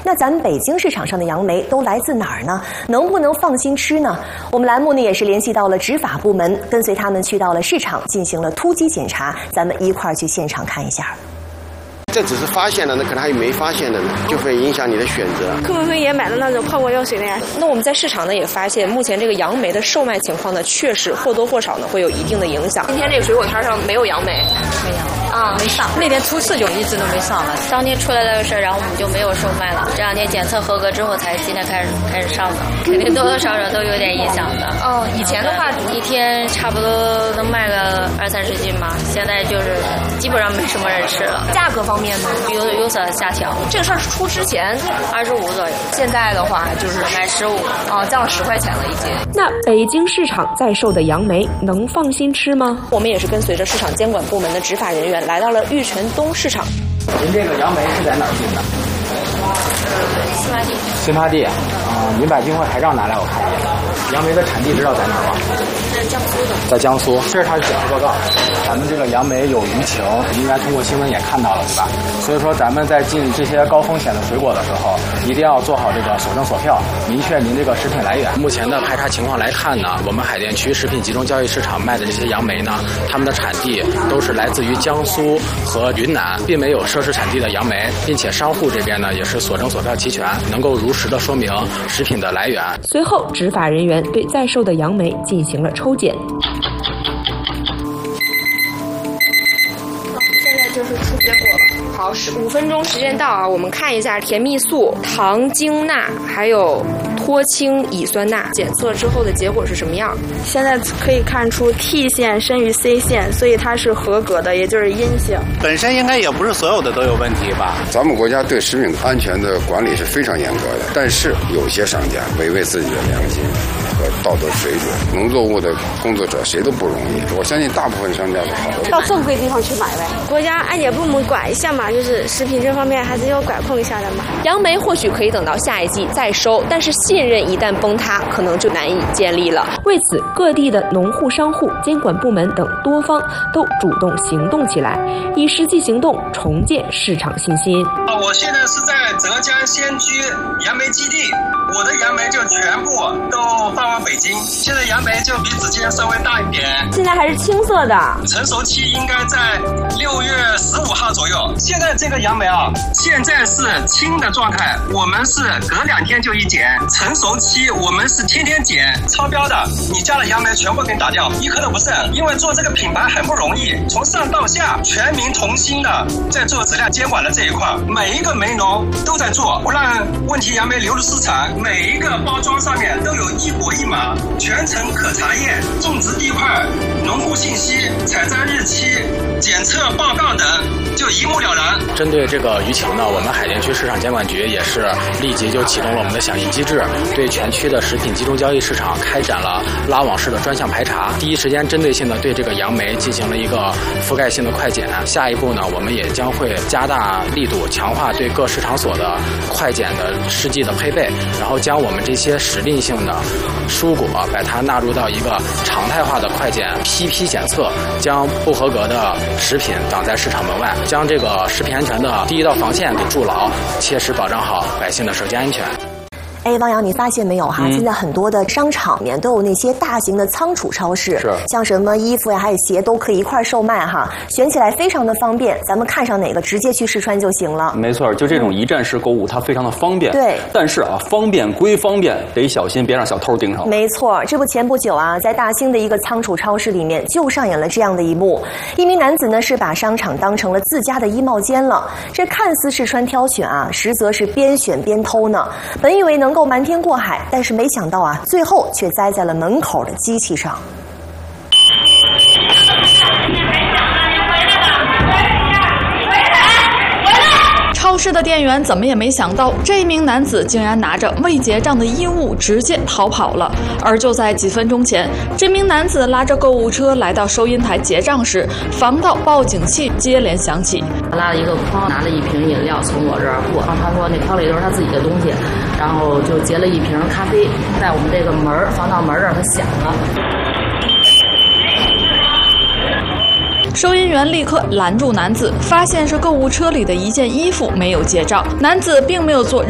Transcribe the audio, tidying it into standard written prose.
那咱们北京市场上的杨梅都来自哪儿呢？能不能放心吃呢？我们栏目呢也是联系到了执法部门，跟随他们去到了市场进行了突击检查，咱们一块儿去现场看一下。 这只是发现了，那可能还有没发现的呢，就会影响你的选择。 会不会也买了那种泡过药水的呀？ 那我们在市场呢也发现，目前这个杨梅的售卖情况呢，确实或多或少呢会有一定的影响。今天这个水果摊上没有杨梅， 没有啊，没上。那天初四就一直都没上了，当天出来那个事儿，然后我们就没有售卖了。这两天检测合格之后，才今天开始上的，肯定多多少少都有点影响的。 以前的话一天差不多能卖个20-30斤吧，现在就是基本上没什么人吃了。 价格方面呢， 有所下调。 这个事儿出之前 25左右， 现在的话就是卖15， 降了10块钱了已经。 那北京市场在售的杨梅能放心吃吗？ 我们也是跟随着市场监管部门的执法人员来到了玉泉东市场。 您这个杨梅是在哪儿进的？ 新发地。 新发地您把经货牌照拿来我看一眼。杨梅的产地知道在哪儿吗？ 在江苏的。 在江苏，这是它的检测报告。咱们这个杨梅有舆情，应该通过新闻也看到了，对吧？所以说咱们在进这些高风险的水果的时候，一定要做好这个索证索票，明确您这个食品来源。 目前的排查情况来看呢，我们海淀区食品集中交易市场卖的这些杨梅呢，它们的产地都是来自于江苏和云南，并没有涉事产地的杨梅，并且商户这边呢也是索证索票齐全，能够如实的说明食品的来源。 随后，执法人员对在售的杨梅进行了抽检。 现在就是出结果了。好，5分钟时间到啊，我们看一下甜蜜素、糖精钠还有脱氢乙酸钠检测之后的结果是什么样？现在可以看出 T 线深于 C 线，所以它是合格的，也就是阴性。 本身应该也不是所有的都有问题吧？ 咱们国家对食品安全的管理是非常严格的，但是有些商家违背自己的良心和道德水准，农作物的工作者谁都不容易。我相信大部分商家是好的。 到正规地方去买呗。国家安检部门管一下嘛，就是食品这方面还是要管控一下的嘛。 杨梅或许可以等到下一季再收，但是信任一旦崩塌，可能就难以建立了。 为此，各地的农户、商户、监管部门等多方都主动行动起来，以实际行动重建市场信心。 我现在是在浙江仙居杨梅基地，我的杨梅就全部都放往北京。现在杨梅就比之前稍微大一点， 现在还是青色的， 成熟期应该在6月15号左右。现在这个杨梅现在是青的状态，我们是隔2天就一检。成熟期我们是天天检，超标的你家的杨梅全部给你打掉，一颗都不剩。因为做这个品牌很不容易，从上到下全民同心的在做质量监管的这一块，每一个梅农都在做，不让问题杨梅流入市场。每一个包装上面都有1果1码，全程可查验，种植地块、农户信息、采摘日期、检测报告等，就一目了然。 针对这个舆情呢，我们海淀区市场监管局也是立即就启动了我们的响应机制，对全区的食品集中交易市场开展了拉网式的专项排查，第一时间针对性的对这个杨梅进行了一个覆盖性的快检。下一步呢，我们也将会加大力度，强化对各市场所的快检的试剂的配备，然后将我们这些时令性的蔬果把它纳入到一个常态化的快检批检测，将不合格的食品挡在市场门外，将这个食品安全的第一道防线给筑牢，切实保障好百姓的食安安全。 汪洋，你发现没有哈？现在很多的商场里面都有那些大型的仓储超市，像什么衣服呀，还有鞋都可以一块售卖哈，选起来非常的方便，咱们看上哪个直接去试穿就行了。 没错，就这种一站式购物，它非常的方便。 对， 但是方便归方便，得小心别让小偷盯上。 没错，这不前不久在大兴的一个仓储超市里面就上演了这样的一幕，一名男子呢是把商场当成了自家的衣帽间了，这看似试穿挑选实则是边选边偷呢。本以为能够瞒天过海，但是没想到最后却栽在了门口的机器上。 超市的店员怎么也没想到，这名男子竟然拿着未结账的衣物直接逃跑了。而就在几分钟前，这名男子拉着购物车来到收银台结账时，防盗报警器接连响起。 拉了一个筐，拿了一瓶饮料从我这儿过，他说那筐里都是他自己的东西，然后就结了一瓶咖啡，在我们这个防盗门这儿，他响了。 收银员立刻拦住男子，发现是购物车里的一件衣服没有结账，男子并没有做